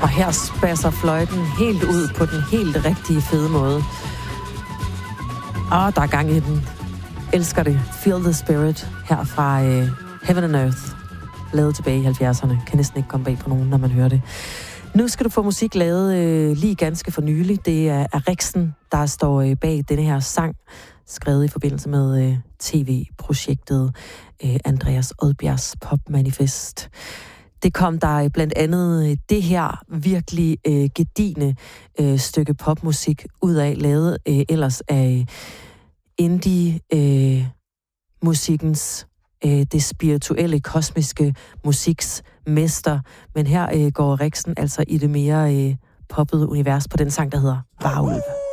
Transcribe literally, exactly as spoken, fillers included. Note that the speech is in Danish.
Og her spasser fløjten helt ud på den helt rigtige fede måde. Og der er gang i den. Elsker det. Feel the Spirit her fra uh, Heaven and Earth. Lavet tilbage i halvfjerdserne. Kan næsten ikke komme bag på nogen, når man hører det. Nu skal du få musik lavet øh, lige ganske for nylig. Det er Eriksen, der står øh, bag denne her sang, skrevet i forbindelse med øh, tv-projektet øh, Andreas Odbjergs Popmanifest. Det kom der blandt andet øh, det her virkelig øh, gedigne øh, stykke popmusik ud af, lavet øh, ellers af indie-musikkens, øh, øh, det spirituelle, kosmiske musiks mester. Men her øh, går Eriksen altså i det mere øh, poppede univers på den sang, der hedder Varulv.